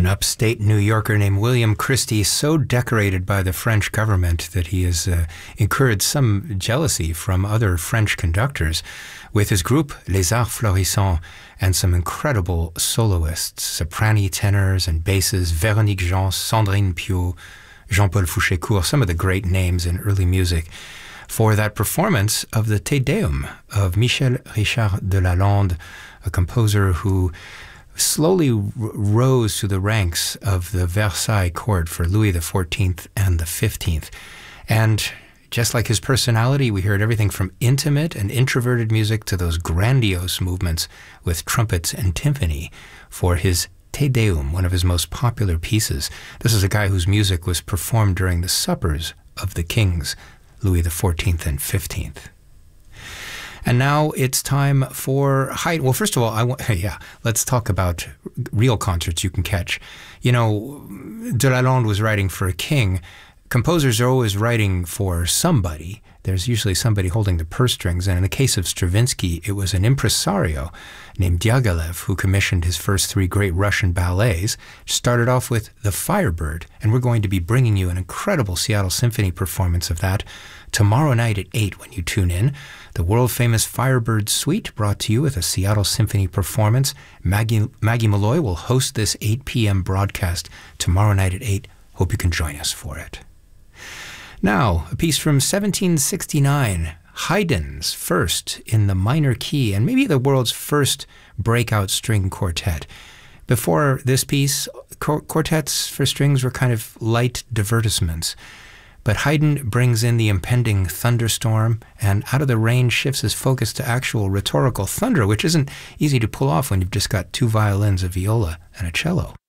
An upstate New Yorker named William Christie, so decorated by the French government that he has incurred some jealousy from other French conductors, with his group Les Arts Florissants and some incredible soloists, soprani, tenors, and basses, Véronique Gens, Sandrine Piau, Jean-Paul Fouché-Court, some of the great names in early music, for that performance of the Te Deum of Michel Richard de Lalande, a composer who slowly rose to the ranks of the Versailles court for Louis XIV and the XV. And just like his personality, we heard everything from intimate and introverted music to those grandiose movements with trumpets and timpani for his Te Deum, one of his most popular pieces. This is a guy whose music was performed during the suppers of the kings, Louis XIV and XV. And now it's time for Haydn. Well, first of all, let's talk about real concerts you can catch. You know, de Lalande was writing for a king. Composers are always writing for somebody. There's usually somebody holding the purse strings. And in the case of Stravinsky, it was an impresario named Diaghilev who commissioned his first three great Russian ballets. Started off with The Firebird, and we're going to be bringing you an incredible Seattle Symphony performance of that tomorrow night at 8 when you tune in. The world-famous Firebird Suite brought to you with a Seattle Symphony performance. Maggie Malloy will host this 8 p.m. broadcast tomorrow night at 8. Hope you can join us for it. Now, a piece from 1769, Haydn's first in the minor key, and maybe the world's first breakout string quartet. Before this piece, quartets for strings were kind of light divertissements. But Haydn brings in the impending thunderstorm, and out of the rain shifts his focus to actual rhetorical thunder, which isn't easy to pull off when you've just got two violins, a viola, and a cello.